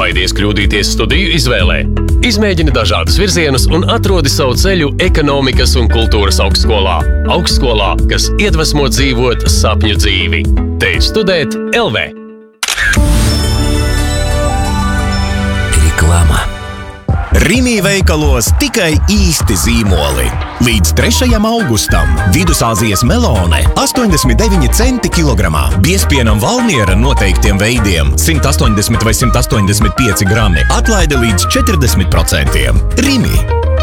Baidies kļūdīties studiju izvēlē? Izmēģini dažādus virzienus un atrodi savu ceļu ekonomikas un kultūras augstskolā. Augstskolā, kas iedvesmo dzīvot sapņu dzīvi. Te ir studēt LV. Reklāma. Rimi veikalos tikai īsti zīmoli. Līdz 3. augustam Vidusāzijas melone 89 centi kilogramā. Biezpienam Valmiera noteiktiem veidiem 180 vai 185 grami. Atlaide līdz 40%. Rimi.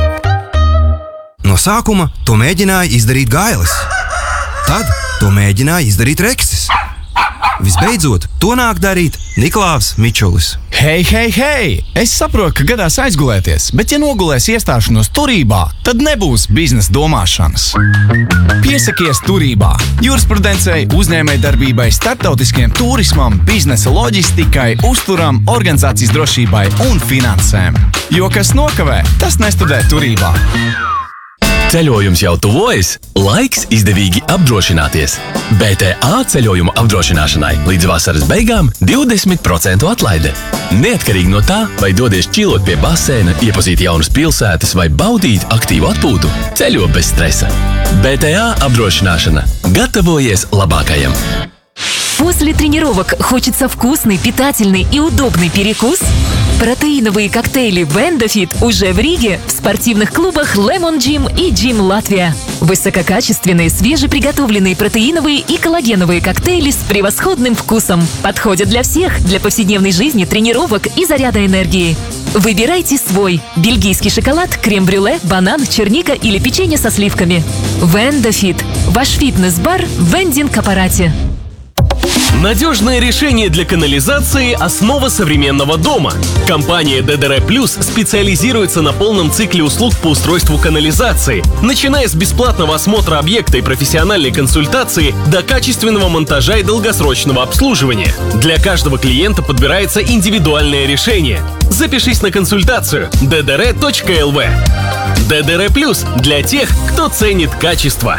No sākuma to mēģināja izdarīt Gailis. Tad to mēģināja izdarīt Reksis. Visbeidzot, to nāk darīt Niklāvs Mičulis. Hei! Es saprotu, ka gadās aizgulēties, bet ja nogulēs iestāšanos turībā, tad nebūs biznesa domāšanas. Piesakies turībā. Jurisprudencei, uzņēmējdarbībai, starptautiskiem turismam, biznesa loģistikai, uzturam, organizācijas drošībai un finansēm. Jo kas nokavē, tas nestudē turībā. Ceļojums jau tuvojas, laiks izdevīgi apdrošināties. BTA ceļojumu apdrošināšanai līdz vasaras beigām 20% atlaide. Neatkarīgi no tā, vai dodies čilot pie basēna, iepazīt jaunas pilsētas vai baudīt aktīvu atpūtu, ceļo bez stresa. BTA апдроšināšana. Gatavojies labākajam. После тренировок хочется вкусный, питательный и удобный перекус? Протеиновые коктейли Вендофит уже в Риге в спортивных клубах Lemon Gym и Gym Латвия. Высококачественные, свежеприготовленные протеиновые и коллагеновые коктейли с превосходным вкусом. Подходят для всех, для повседневной жизни, тренировок и заряда энергии. Выбирайте свой. Бельгийский шоколад, крем-брюле, банан, черника или печенье со сливками. Вендофит. Ваш фитнес-бар в вендинг-аппарате. Надежное решение для канализации – основа современного дома. Компания ДДР Плюс специализируется на полном цикле услуг по устройству канализации, начиная с бесплатного осмотра объекта и профессиональной консультации до качественного монтажа и долгосрочного обслуживания. Для каждого клиента подбирается индивидуальное решение. Запишись на консультацию ddr.lv. ДДР Плюс для тех, кто ценит качество.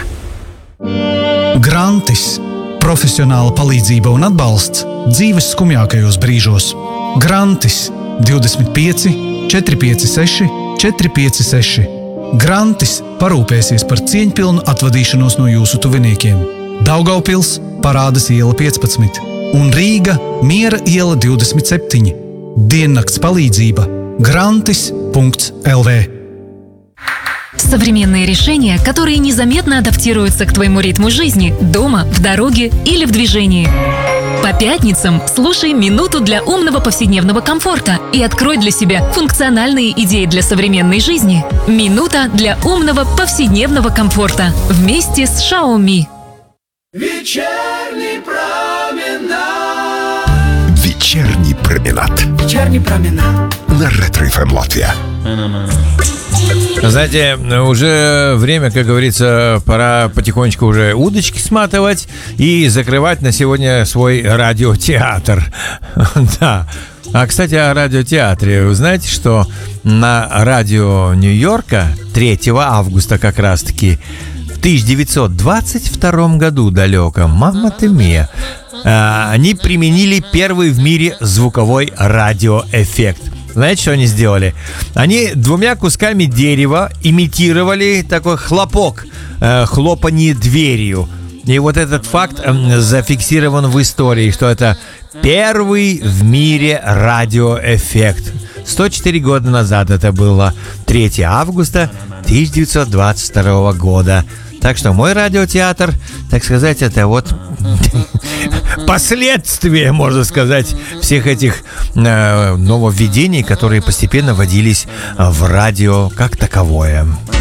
Grantis. Profesionāla palīdzība un atbalsts dzīves skumjākajos brīžos. Grantis 25 456 456. Grantis parūpēsies par cieņpilnu atvadīšanos no jūsu tuviniekiem. Daugaupils Parādas iela 15 un Rīga Miera iela 27. Diennakts palīdzība grantis.lv. Современные решения, которые незаметно адаптируются к твоему ритму жизни, дома, в дороге или в движении. По пятницам слушай «Минуту для умного повседневного комфорта» и открой для себя функциональные идеи для современной жизни. «Минута для умного повседневного комфорта» вместе с Xiaomi. Вечерний променад. Вечерний променад. Вечерний променад. На Ретро-ФМ Латвия. Знаете, уже время, как говорится, пора потихонечку уже удочки сматывать и закрывать на сегодня свой радиотеатр. Да. А, кстати, о радиотеатре. Вы знаете, что на радио Нью-Йорка 3 августа как раз-таки в 1922 году далеком, мама ты мия, они применили первый в мире звуковой радиоэффект. Знаете, что они сделали? Они 2 кусками дерева имитировали такой хлопок, хлопанье дверью. И вот этот факт зафиксирован в истории, что это первый в мире радиоэффект. 104 года назад это было, 3 августа 1922 года. Так что мой радиотеатр, так сказать, это вот последствия, можно сказать, всех этих нововведений, которые постепенно вводились в радио как таковое.